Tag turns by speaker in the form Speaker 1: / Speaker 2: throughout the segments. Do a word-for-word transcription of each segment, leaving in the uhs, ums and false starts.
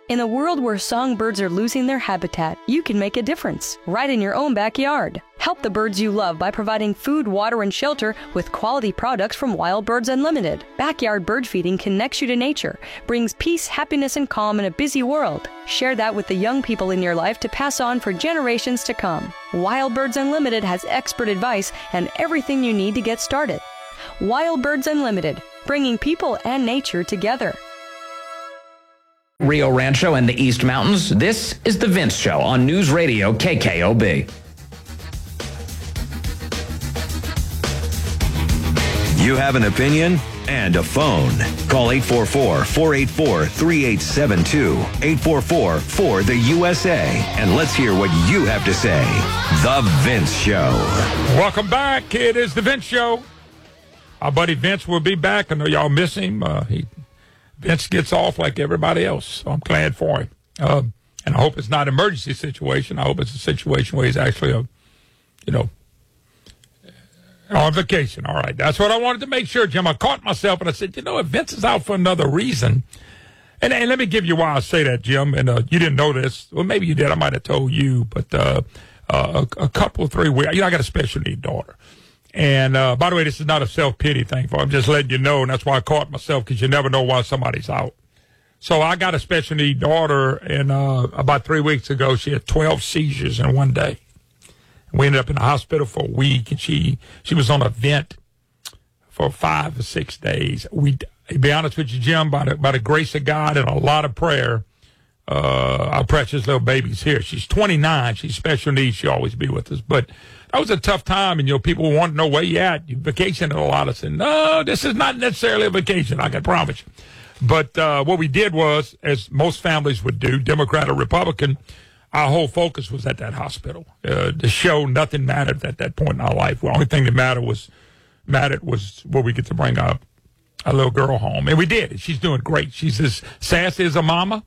Speaker 1: In a world where songbirds are losing their habitat, you can make a difference, right in your own backyard. Help the birds you love by providing food, water, and shelter with quality products from Wild Birds Unlimited. Backyard bird feeding connects you to nature, brings peace, happiness, and calm in a busy world. Share that with the young people in your life to pass on for generations to come. Wild Birds Unlimited has expert advice and everything you need to get started. Wild Birds Unlimited, bringing people and nature together.
Speaker 2: Rio Rancho and the East Mountains, this is The Vince Show on News Radio K K O B.
Speaker 3: You have an opinion and a phone. Call eight four four, four eight four, three eight seven two, eight four four, four the U S A, and let's hear what you have to say. The Vince Show.
Speaker 4: Welcome back. It is The Vince Show. Our buddy Vince will be back. I know y'all miss him. Uh, he Vince gets off like everybody else, so I'm glad for him. Uh, and I hope it's not an emergency situation. I hope it's a situation where he's actually, a, you know, on vacation. All right, that's what I wanted to make sure, Jim. I caught myself, and I said, you know, if Vince is out for another reason, and, and let me give you why I say that, Jim, and uh, you didn't know this. Well, maybe you did. I might have told you, but uh, uh, a, a couple, three weeks, you know, I got a special need daughter. And, uh, by the way, this is not a self-pity thing. For I'm just letting you know, and that's why I caught myself, because you never know why somebody's out. So I got a special need daughter, and uh, about three weeks ago, she had twelve seizures in one day. We ended up in the hospital for a week, and she, she was on a vent for five or six days. We, to be honest with you, Jim, by the, by the grace of God and a lot of prayer, uh, our precious little baby's here. She's twenty-nine. She's special needs. She'll always be with us. But that was a tough time, and, you know, people want to know where you at. You vacationing a lot. I said, no, this is not necessarily a vacation, I can promise you. But uh, what we did was, as most families would do, Democrat or Republican, our whole focus was at that hospital. Uh, the show, nothing mattered at that point in our life. The only thing that mattered was mattered was where we get to bring our, our little girl home. And we did. She's doing great. She's as sassy as a mama,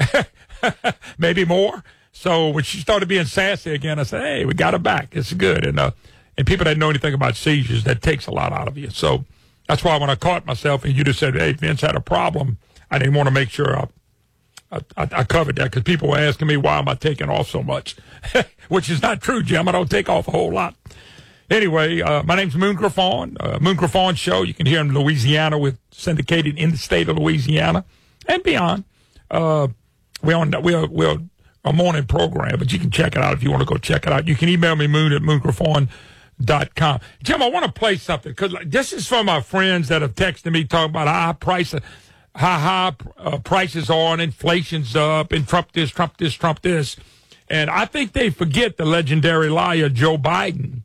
Speaker 4: maybe more. So when she started being sassy again, I said, hey, we got her back. It's good. And uh, and people that know anything about seizures, that takes a lot out of you. So that's why when I caught myself and you just said, hey, Vince had a problem, I didn't want to make sure I, I, I covered that, because people were asking me, why am I taking off so much? Which is not true, Jim. I don't take off a whole lot. Anyway, uh, my name's Moon Griffon. Uh, Moon Griffon Show. You can hear him in Louisiana, with syndicated in the state of Louisiana and beyond. Uh, we're on, we're, we're a morning program, but you can check it out if you want to go check it out. You can email me, moon at moon griffon dot com. Jim, I want to play something, because like, this is from my friends that have texted me talking about how high price, how high uh, prices are, and inflation's up, and Trump this, Trump this, Trump this. And I think they forget the legendary liar Joe Biden,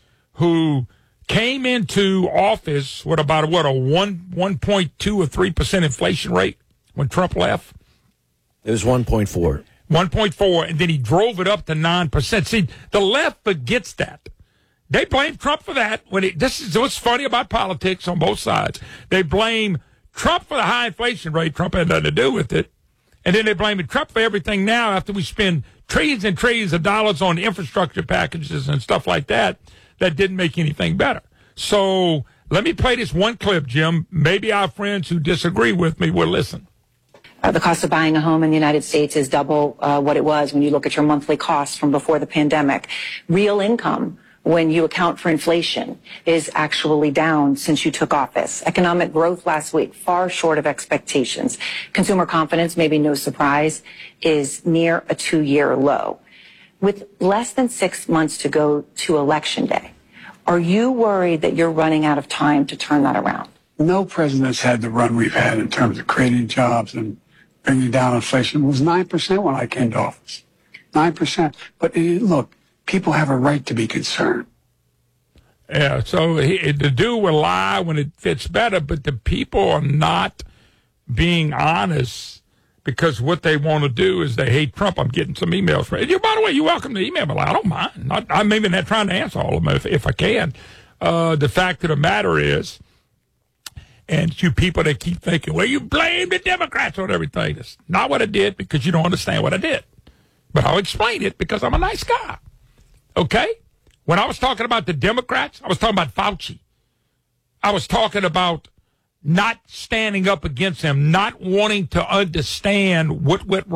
Speaker 4: who came into office with about, what, a one, one point two or three percent inflation rate when Trump left?
Speaker 5: It was one point four.
Speaker 4: one point four, and then he drove it up to nine percent. See, the left forgets that. They blame Trump for that. When it, this is what's funny about politics on both sides. They blame Trump for the high inflation rate. Trump had nothing to do with it. And then they blame Trump for everything now, after we spend trillions and trillions of dollars on infrastructure packages and stuff like that that didn't make anything better. So let me play this one clip, Jim. Maybe our friends who disagree with me will listen.
Speaker 6: Uh, the cost of buying a home in the United States is double uh, what it was when you look at your monthly costs from before the pandemic. Real income, when you account for inflation, is actually down since you took office. Economic growth last week, far short of expectations. Consumer confidence, maybe no surprise, is near a two-year low. With less than six months to go to Election Day, are you worried that you're running out of time to turn that around?
Speaker 7: No president's had the run we've had in terms of creating jobs and bringing down inflation. It was nine percent when I came to office. nine percent. But it, look, people have a right to be concerned.
Speaker 4: Yeah, so he, the dude will lie when it fits better, but the people are not being honest, because what they want to do is they hate Trump. I'm getting some emails from you. By the way, you're welcome to email me. I don't mind. I, I'm even not trying to answer all of them if, if I can. Uh, the fact of the matter is, and you people that keep thinking, well, you blame the Democrats on everything. That's not what I did, because you don't understand what I did. But I'll explain it, because I'm a nice guy. Okay? When I was talking about the Democrats, I was talking about Fauci. I was talking about not standing up against him, not wanting to understand what went